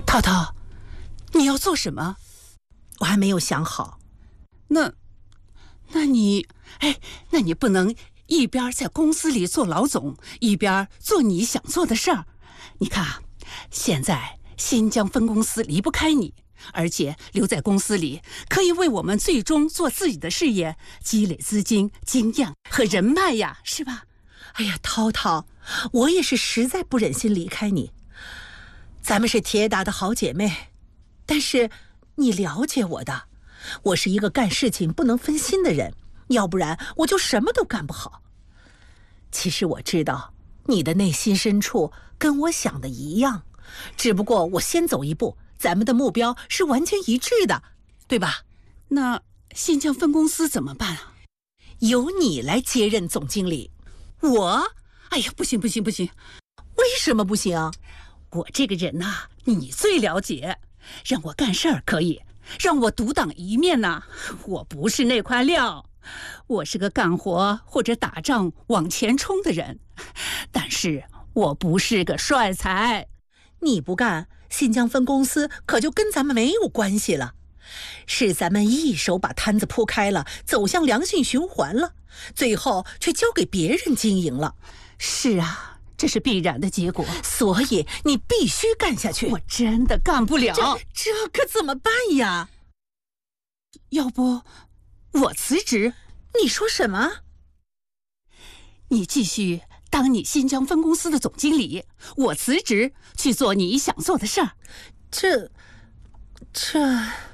涛涛，你要做什么？ 我还没有想好。 那你不能一边在公司里做老总，一边做你想做的事儿。你看啊，现在新疆分公司离不开你，而且留在公司里可以为我们最终做自己的事业积累资金、经验和人脉呀，是吧？ 哎呀，涛涛，我也是实在不忍心离开你。咱们是铁打的好姐妹，但是你了解我的，我是一个干事情不能分心的人，要不然我就什么都干不好。其实我知道你的内心深处跟我想的一样，只不过我先走一步，咱们的目标是完全一致的，对吧？ 那新疆分公司怎么办啊？ 由你来接任总经理。 我？哎呀，不行！ 为什么不行？ 我这个人呐，你最了解。让我干事儿可以，让我独当一面呐，我不是那块料。我是个干活或者打仗往前冲的人，但是我不是个帅才。 你不干，新疆分公司可就跟咱们没有关系了。是咱们一手把摊子铺开了，走向良性循环了，最后却交给别人经营了。 是啊，这是必然的结果， 所以你必须干下去。 我真的干不了。 这可怎么办呀？ 要不我辞职？ 你说什么？ 你继续当你新疆分公司的总经理，我辞职去做你想做的事儿。 这